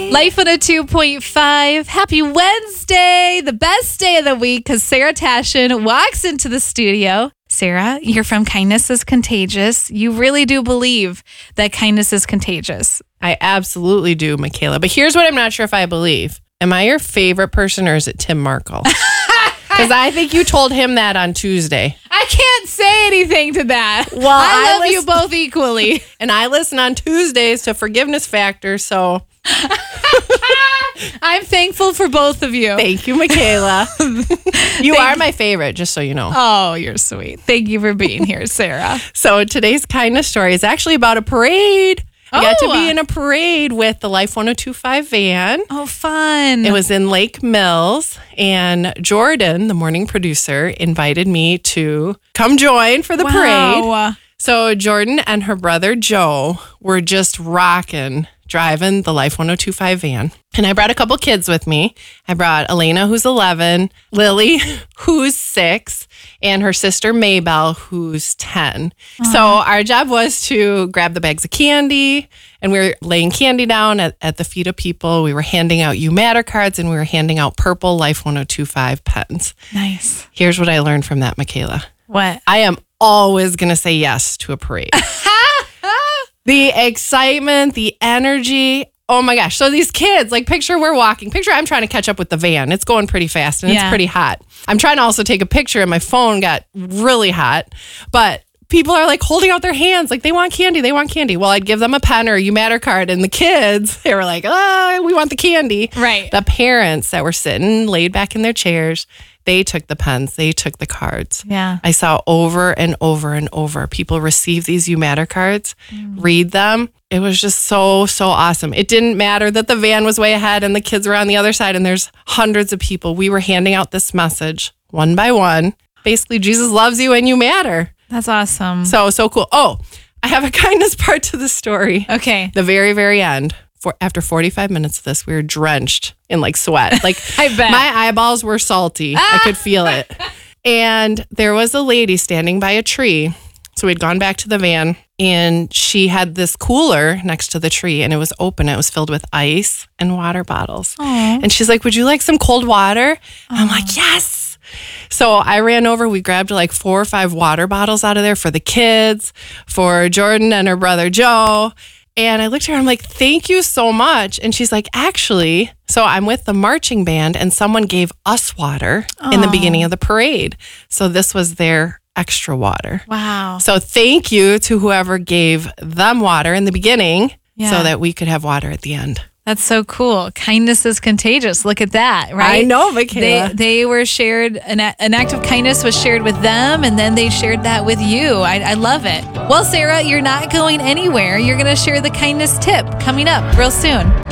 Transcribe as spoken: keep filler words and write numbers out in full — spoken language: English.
Life one oh two point five. Happy Wednesday, the best day of the week, because Sarah Tashin walks into the studio. Sarah, you're from Kindness is Contagious. You really do believe that kindness is contagious. I absolutely do, Michaela. But here's what I'm not sure if I believe. Am I your favorite person, or is it Tim Markle? Because I think you told him that on Tuesday. I can't say anything to that. Well, I, I love listen- you both equally. And I listen on Tuesdays to Forgiveness Factor, so I'm thankful for both of you. thank you, Michaela. You are my favorite, just so you know. Oh, you're sweet. Thank you for being here, Sarah. So today's kindness story is actually about a parade. I got to Oh. be in a parade with the Life one oh two point five van. Oh, fun. It was in Lake Mills, and Jordan, the morning producer, invited me to come join for the parade. Wow. So Jordan and her brother Joe were just rocking driving the Life one oh two point five van. And I brought a couple kids with me. I brought Elena, who's eleven, Lily, who's six, and her sister Maybell, who's ten. Uh-huh. So our job was to grab the bags of candy, and we were laying candy down at, at the feet of people. We were handing out You Matter cards, and we were handing out purple Life one oh two point five pens. Nice. Here's what I learned from that, Michaela. What? I am always going to say yes to a parade. The excitement, the energy. Oh my gosh. So these kids, like picture we're walking. Picture I'm trying to catch up with the van. It's going pretty fast and Yeah. it's pretty hot. I'm trying to also take a picture and my phone got really hot. But people are like holding out their hands like they want candy. They want candy. Well, I'd give them a pen or a You Matter card. And the kids, they were like, oh, we want the candy. Right. The parents that were sitting laid back in their chairs, they took the pens. They took the cards. Yeah. I saw over and over and over people receive these You Matter cards, mm. read them. It was just so, so awesome. It didn't matter that the van was way ahead and the kids were on the other side and there's hundreds of people. We were handing out this message one by one. Basically, Jesus loves you and you matter. That's awesome. So, so cool. Oh, I have a kindness part to the story. Okay. The very, very end. For after forty-five minutes of this, we were drenched in like sweat. Like I bet. My eyeballs were salty. I could feel it. And there was a lady standing by a tree. So we'd gone back to the van and she had this cooler next to the tree and it was open. It was filled with ice and water bottles. Aww. And she's like, would you like some cold water? I'm like, yes. So I ran over. We grabbed like four or five water bottles out of there for the kids, for Jordan and her brother Joe. And I looked at her, I'm like, thank you so much. And she's like, actually, so I'm with the marching band and someone gave us water Aww. In the beginning of the parade. So this was their extra water. Wow. So thank you to whoever gave them water in the beginning Yeah. so that we could have water at the end. That's so cool. Kindness is contagious. Look at that, right? I know, Michaela. They, they were shared, an, an act of kindness was shared with them, and then they shared that with you. I, I love it. Well, Sarah, you're not going anywhere. You're going to share the kindness tip coming up real soon.